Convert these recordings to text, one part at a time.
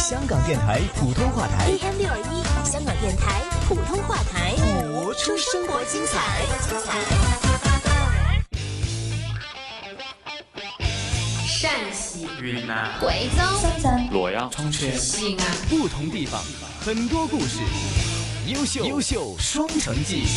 香港电台普通话台 AM621，香港电台普通话台， 活出生活精彩。 陕西、 云南、 贵州、 深圳、 洛阳、 重庆、 西安， 不同地方，很多故事，优秀双城记。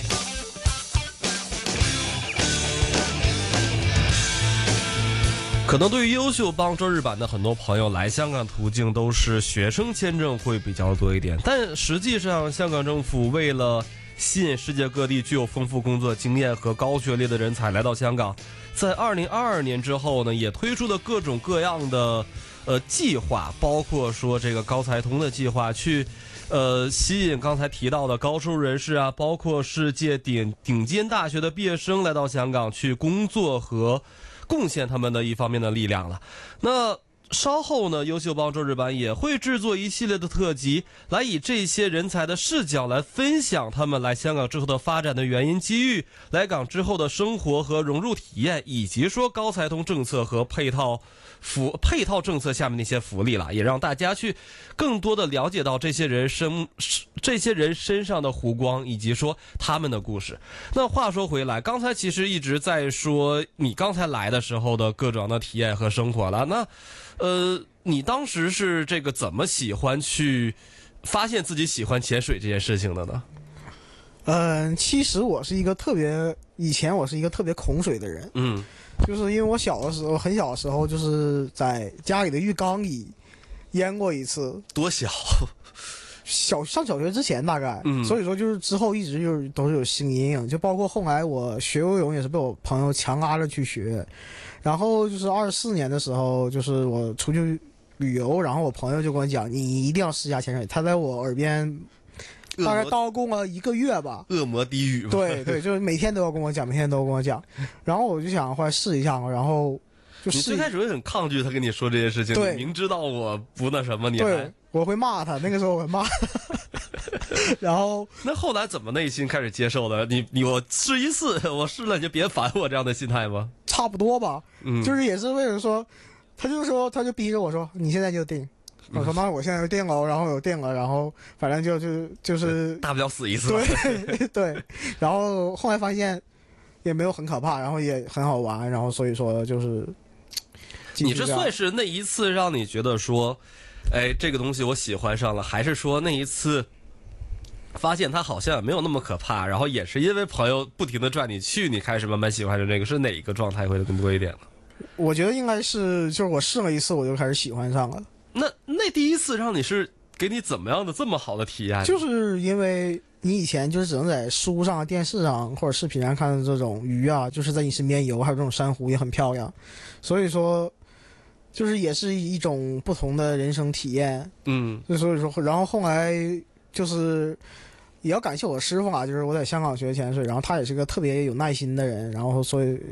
可能对于优秀帮周日版的很多朋友来香港途径都是学生签证会比较多一点，但实际上香港政府为了吸引世界各地具有丰富工作经验和高学历的人才来到香港，在2022年之后呢，也推出了各种各样的计划，包括说这个高才通的计划，去吸引刚才提到的高收入人士啊，包括世界顶尖大学的毕业生来到香港去工作和贡献他们的一方面的力量了。那稍后呢，优秀帮周日版也会制作一系列的特辑，来以这些人才的视角来分享他们来香港之后的发展的原因、机遇，来港之后的生活和融入体验，以及说高才通政策和配套政策下面那些福利了，也让大家去更多的了解到这些人身上的湖光，以及说他们的故事。那话说回来，刚才其实一直在说你刚才来的时候的各种的体验和生活了。那你当时是这个怎么喜欢去发现自己喜欢潜水这件事情的呢？ 其实以前我是一个特别恐水的人。就是因为我很小的时候，就是在家里的浴缸里淹过一次。 多小？ 上小学之前大概。所以说就是之后一直就是都是有心理阴影，就包括后来我学游泳也是被我朋友强拉着去学。然后就是24年的时候，就是我出去旅游，然后我朋友就跟我讲，你一定要试下潜水。他在我耳边大概叨咕了1个月吧。 恶魔低语吧。 对，就是每天都要跟我讲。然后我就想后来试一下嘛，然后就你最开始会很抗拒他跟你说这件事情， 对， 你明知道我不那什么，你还对，我会骂他，那个时候我会骂他。然后那后来怎么内心开始接受的？我试一次，我试了你就别烦我这样的心态吗？ 差不多吧。就是也是为了说，他就逼着我说你现在就定。我说妈，我现在就定了，然后有定了，然后反正就是大不了死一次。 对对。然后后来发现也没有很可怕，然后也很好玩，然后所以说就是你这算是那一次让你觉得说，哎，这个东西我喜欢上了，还是说那一次发现它好像也没有那么可怕，然后也是因为朋友不停的拽你去，你开始慢慢喜欢上这个，是哪一个状态会更多一点呢？ 我觉得应该是就是我试了一次我就开始喜欢上了。 那第一次让你是给你怎么样的这么好的体验？ 就是因为你以前就是只能在书上、电视上或者视频上看到这种鱼啊，就是在你身边游，还有这种珊瑚也很漂亮，所以说就是也是一种不同的人生体验。所以说，然后后来就是也要感谢我师傅啊，就是我在香港学潜水，然后他也是个特别有耐心的人，然后所以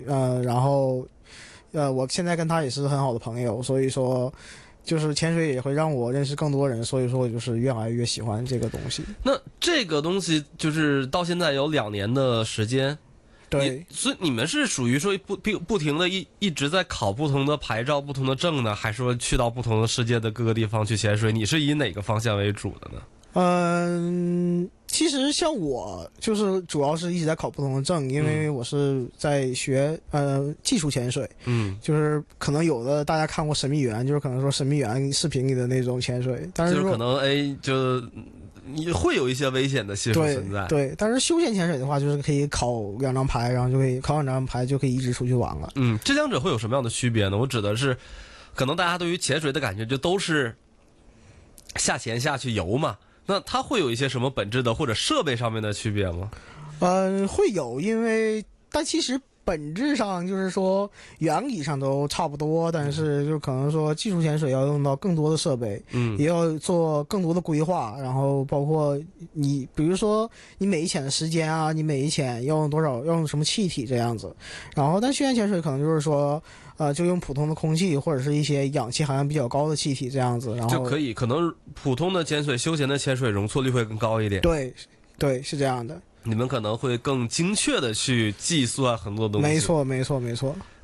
我现在跟他也是很好的朋友，所以说就是潜水也会让我认识更多人，所以说我就是越来越喜欢这个东西。 那这个东西就是到现在有2年的时间。 对， 所以你们是属于说不停的一直在考不同的牌照、不同的证呢，还是说去到不同的世界的各个地方去潜水？你是以哪个方向为主的呢？ 其实像我就是主要是一直在考不同的证，因为我是在学技术潜水。就是可能有的大家看过神秘园，就是可能说神秘园视频里的那种潜水，但是就是可能就你会有一些危险的系数存在。 对，但是休闲潜水的话，就是可以考2张牌，然后就可以考2张牌就可以一直出去玩了。 这两者会有什么样的区别呢？我指的是，可能大家对于潜水的感觉就都是下潜下去游嘛。那它会有一些什么本质的或者设备上面的区别吗？ 会有，但其实本质上就是说原理上都差不多，但是就可能说技术潜水要用到更多的设备，也要做更多的规划，然后包括你比如说你每一潜的时间啊，你每一潜要用多少，要用什么气体这样子。然后但休闲潜水可能就是说就用普通的空气或者是一些氧气含量比较高的气体这样子，然后就可能普通的潜水、休闲的潜水容错率会更高一点。 对，是这样的。 你们可能会更精确的去计算很多东西。 没错。 那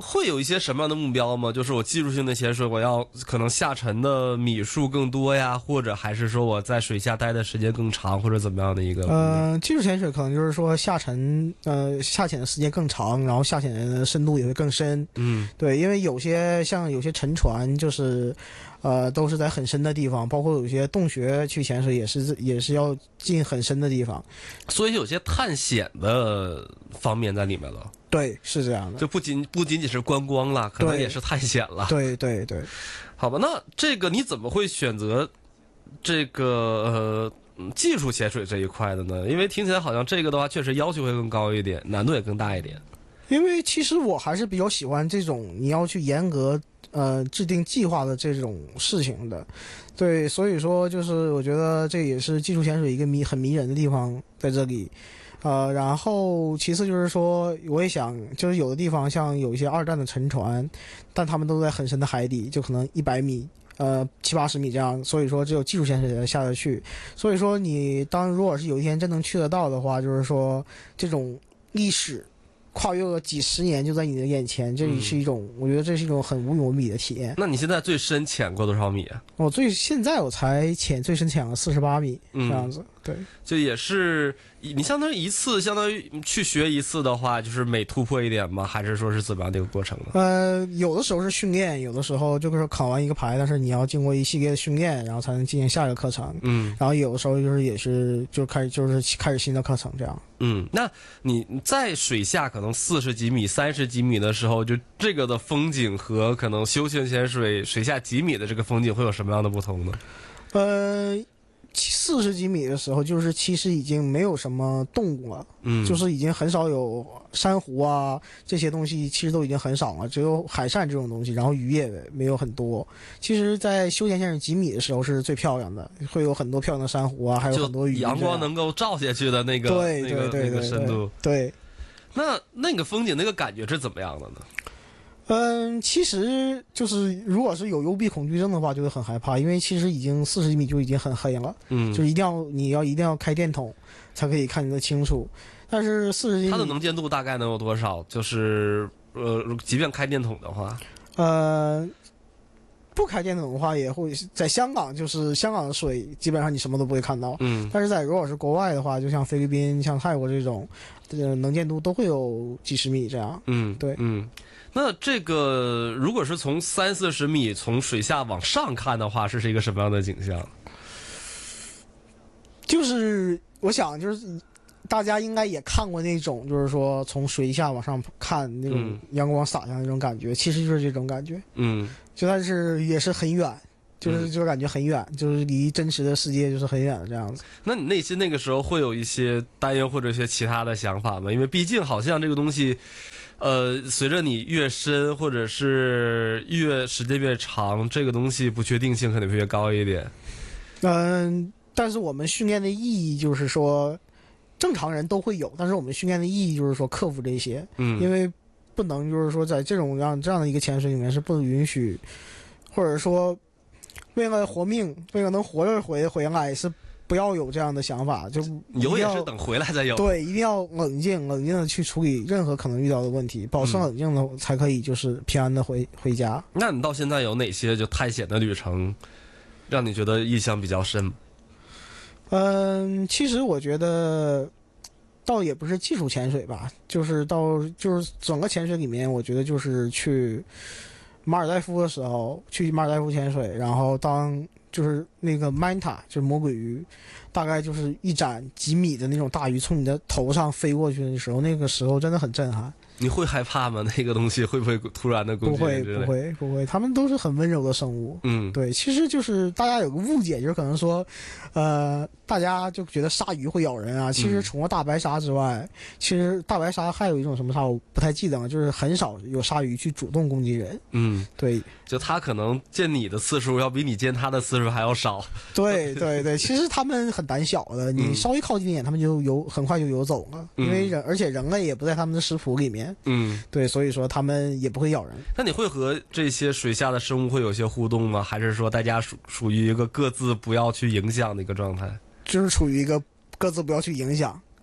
会有一些什么样的目标吗？就是我技术性的潜水，我要可能下沉的米数更多呀，或者还是说我在水下待的时间更长，或者怎么样的一个？ 技术潜水可能就是说下潜的时间更长，然后下潜的深度也会更深。对，因为有些沉船就是都是在很深的地方，包括有些洞穴去潜水也是要进很深的地方， 所以有些探险的方面在里面了。 对，是这样的， 就不仅仅是观光了，可能也是探险了。 对对对， 好吧，那这个你怎么会选择这个技术潜水这一块的呢？因为听起来好像这个的话确实要求会更高一点，难度也更大一点。 因为其实我还是比较喜欢这种你要去严格制定计划的这种事情的，对，所以说就是我觉得这也是技术潜水一个很迷人的地方在这里。然后其次就是说，我也想，就是有的地方像有一些二战的沉船，但他们都在很深的海底，就可能100米、70-80米这样，所以说只有技术潜水才下得去。所以说你如果是有一天真能去得到的话，就是说这种历史跨越了几十年就在你的眼前，这是一种，我觉得这是一种很无与伦比的体验。 那你现在最深潜过多少米啊？ 现在我才最深潜了48米这样子。对， 就也是你相当于去学一次的话，就是每突破一点吗？还是说是怎么样的一个过程呢？ 有的时候是训练，有的时候就是考完一个牌，但是你要经过一系列的训练，然后才能进行下一个课程。然后有的时候开始新的课程这样。 那你在水下可能40几米、30几米的时候，就这个的风景和可能休闲潜水水下几米的这个风景会有什么样的不同呢 ？40几米的时候，就是其实已经没有什么动物了，就是已经很少有珊瑚啊这些东西，其实都已经很少了，只有海扇这种东西，然后鱼也没有很多。其实，在休闲潜水几米的时候是最漂亮的，会有很多漂亮的珊瑚啊，还有很多鱼。 阳光能够照下去的那个深度。 对， 那个风景那个感觉是怎么样的呢？ 其实就是如果是有幽闭恐惧症的话，就会很害怕，因为其实已经40米就已经很黑了，就一定要开电筒才可以看得清楚。但是40米， 它的能见度大概能有多少？就是即便开电筒的话， 不开电筒的话，也会在香港，就是香港的水基本上你什么都不会看到。但是如果是国外的话，就像菲律宾、像泰国这种，能见度都会有几十米这样。对。 那这个如果是从30-40米从水下往上看的话，是一个什么样的景象？就是我想，就是大家应该也看过那种，就是说从水下往上看那种阳光洒下那种感觉，其实就是这种感觉。就但是也是很远，就是感觉很远，就是离真实的世界就是很远的这样子。 那你内心那个时候会有一些担忧或者一些其他的想法吗？因为毕竟好像这个东西。随着你越深，或者是时间越长，这个东西不确定性可能会越高一点。 但是我们训练的意义就是说，正常人都会有，但是我们训练的意义就是说克服这些，因为不能就是说在这样的一个潜水里面是不允许，或者说为了活命，为了能活着回来是。不要有这样的想法，就有也是等回来再有。 对，一定要冷静的去处理任何可能遇到的问题，保持冷静的才可以就是平安的回家。 那你到现在有哪些就探险的旅程，让你觉得印象比较深？ 其实我觉得倒也不是技术潜水吧，就是整个潜水里面，我觉得就是去马尔代夫的时候，去马尔代夫潜水，然后就是那个 manta 就是魔鬼鱼，大概就是一盏几米的那种大鱼从你的头上飞过去的时候，那个时候真的很震撼。 你会害怕吗？那个东西会不会突然的攻击？ 不会，他们都是很温柔的生物。对，其实就是大家有个误解，就是可能说，大家就觉得鲨鱼会咬人啊。其实除了大白鲨之外，其实大白鲨还有一种什么鲨我不太记得了，就是很少有鲨鱼去主动攻击人。对， 就它可能见你的次数要比你见它的次数还要少。 对，其实他们很胆小的，你稍微靠近一点，他们就很快就游走了，因为而且人类也不在他们的食谱里面。对，所以说他们也不会咬人。 那你会和这些水下的生物会有些互动吗？还是说大家属于一个各自不要去影响的一个状态？ 就是处于一个各自不要去影响。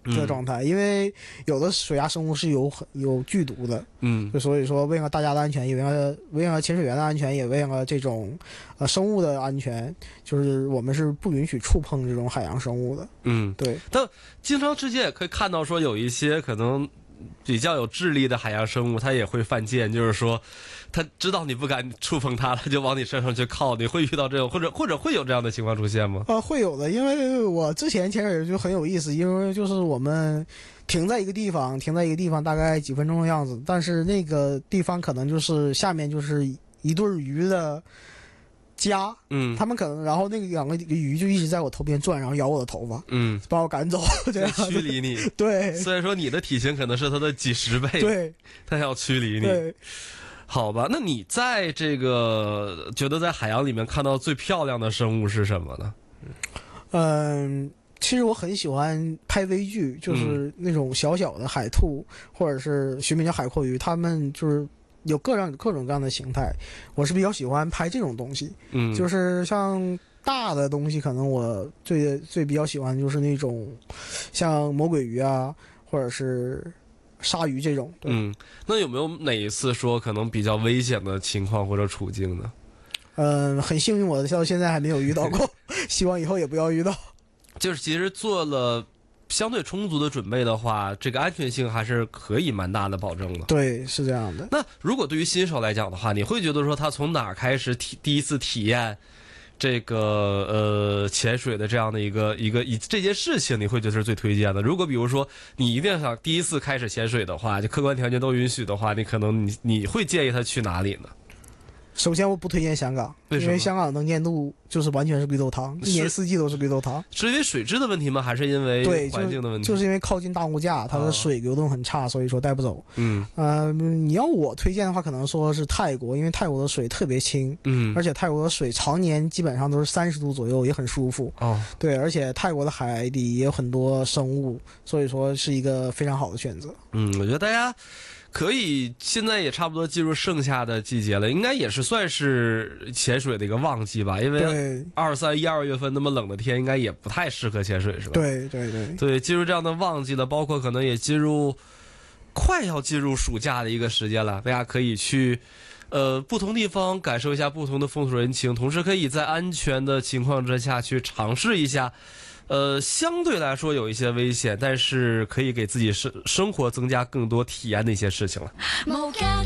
这个状态，因为有的水下生物是有剧毒的，就所以说为了大家的安全，也为了潜水员的安全，也为了这种生物的安全，就是我们是不允许触碰这种海洋生物的。对。 但经常之间也可以看到说有一些可能比较有智力的海洋生物，它也会犯贱，就是说他知道你不敢触碰它，他就往你身上去靠。你会遇到这种或者会有这样的情况出现吗？ 会有的，因为我之前潜水就很有意思，因为就是我们停在一个地方大概几分钟的样子，但是那个地方可能就是下面就是一对鱼的家，他们可能然后那两个鱼就一直在我头边转，然后咬我的头发，把我赶走，这样驱离你。 对， 虽然说你的体型可能是它的几十倍， 对， 它要驱离你。 对。 好吧，那你在这个觉得在海洋里面看到最漂亮的生物是什么呢？其实我很喜欢拍微距，就是那种小小的海兔，或者是学名叫海蛞蝓，它们就是有各种各样的形态。我是比较喜欢拍这种东西，就是像大的东西，可能我最比较喜欢就是那种像魔鬼鱼啊，或者是鲨鱼这种。 那有没有哪一次说可能比较危险的情况或者处境呢？很幸运，我到现在还没有遇到过，希望以后也不要遇到。 就是其实做了相对充足的准备的话，这个安全性还是可以蛮大的保证的。 对，是这样的。 那如果对于新手来讲的话，你会觉得说他从哪儿开始第一次体验这个潜水的这样的一个这件事情，你会觉得是最推荐的？如果比如说你一定想第一次开始潜水的话，就客观条件都允许的话，你可能你会建议他去哪里呢？ 首先我不推荐香港，因为香港的能见度就是完全是绿豆汤，一年四季都是绿豆汤。 是因为水质的问题吗？还是因为环境的问题？ 就是因为靠近大物架，它的水流动很差，所以说带不走。你要我推荐的话，可能说是泰国，因为泰国的水特别清，而且泰国的水常年基本上都是30度左右，也很舒服。对，而且泰国的海底也有很多生物，所以说是一个非常好的选择。 我觉得大家可以，现在也差不多进入盛夏的季节了，应该也是算是潜水的一个旺季吧。因为2、3、1、2月份那么冷的天，应该也不太适合潜水，是吧？ 对， 进入这样的旺季了，包括可能也快要进入暑假的一个时间了，大家可以去不同地方感受一下不同的风土人情，同时可以在安全的情况之下去尝试一下。相对来说有一些危险，但是可以给自己生活增加更多体验的一些事情了。